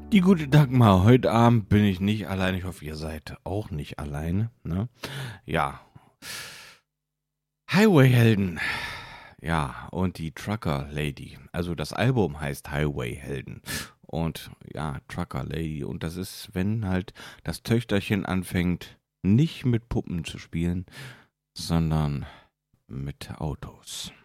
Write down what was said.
Die gute Dagmar, heute Abend bin ich nicht allein. Ich hoffe, ihr seid auch nicht alleine. Ne? Ja. Highway-Helden. Ja, und die Trucker Lady. Also das Album heißt Highway-Helden. Und ja, Trucker Lady. Und das ist, wenn halt das Töchterchen anfängt, nicht mit Puppen zu spielen, sondern mit Autos.